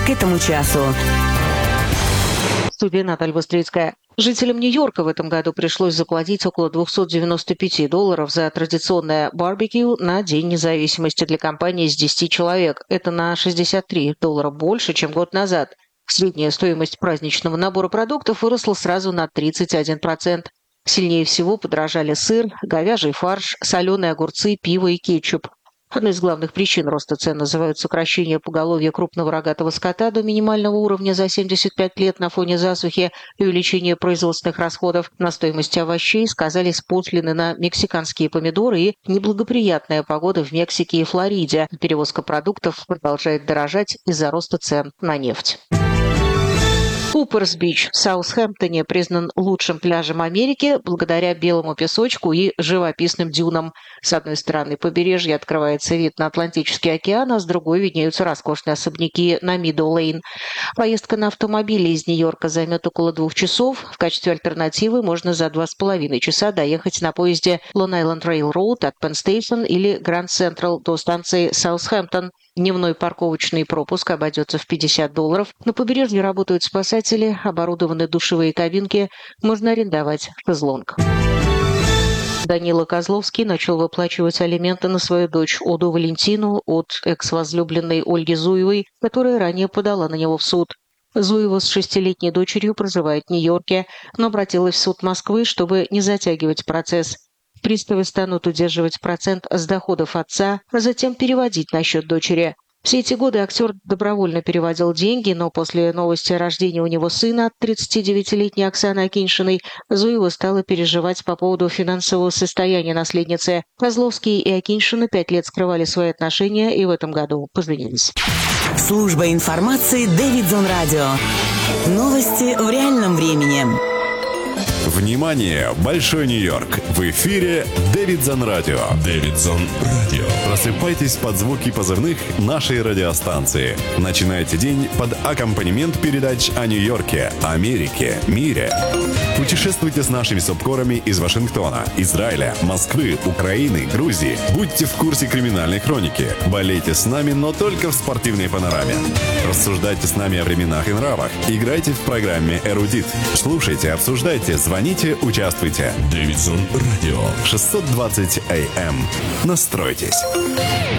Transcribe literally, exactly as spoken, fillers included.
к этому часу. В студии Наталья Быстрицкая. Жителям Нью-Йорка в этом году пришлось заплатить около двести девяносто пять долларов за традиционное барбекю на День независимости для компании из десяти человек. Это на шестьдесят три доллара больше, чем год назад. Средняя стоимость праздничного набора продуктов выросла сразу на тридцать один процент. Сильнее всего подорожали сыр, говяжий фарш, соленые огурцы, пиво и кетчуп. Одной из главных причин роста цен называют сокращение поголовья крупного рогатого скота до минимального уровня за семьдесят пять лет на фоне засухи и увеличение производственных расходов. На стоимости овощей сказались пошлины на мексиканские помидоры и неблагоприятная погода в Мексике и Флориде. Перевозка продуктов продолжает дорожать из-за роста цен на нефть. Куперс-Бич в Саутгемптоне признан лучшим пляжем Америки благодаря белому песочку и живописным дюнам. С одной стороны побережья открывается вид на Атлантический океан, а с другой виднеются роскошные особняки на Мидоу-Лейн. Поездка на автомобиле из Нью-Йорка займет около двух часов. В качестве альтернативы можно за два с половиной часа доехать на поезде Long Island Railroad от Penn Station или Grand Central до станции Саутгемптон. Дневной парковочный пропуск обойдется в пятьдесят долларов. На побережье работают спасатели, оборудованы душевые кабинки, можно арендовать шезлонг. Данила Козловский начал выплачивать алименты на свою дочь Оду Валентину от экс-возлюбленной Ольги Зуевой, которая ранее подала на него в суд. Зуева с шестилетней дочерью проживает в Нью-Йорке, но обратилась в суд Москвы, чтобы не затягивать процесс. Приставы станут удерживать процент с доходов отца, а затем переводить на счет дочери. Все эти годы актер добровольно переводил деньги, но после новости о рождении у него сына от тридцатидевятилетней Оксаны Акиньшиной Зуева стала переживать по поводу финансового состояния наследницы. Козловский и Акиньшина пять лет скрывали свои отношения и в этом году поженились. Служба информации Дэвидсон Радио. Новости в реальном времени. Внимание! Большой Нью-Йорк! В эфире Дэвидсон Радио. Дэвидсон Радио. Просыпайтесь под звуки позывных нашей радиостанции. Начинайте день под аккомпанемент передач о Нью-Йорке, Америке, мире. Путешествуйте с нашими субкорами из Вашингтона, Израиля, Москвы, Украины, Грузии. Будьте в курсе криминальной хроники. Болейте с нами, но только в спортивной панораме. Рассуждайте с нами о временах и нравах. Играйте в программе «Эрудит». Слушайте, обсуждайте, звоните, участвуйте. Дэвидсон Радио. шестьсот двадцать эй эм. Настройтесь.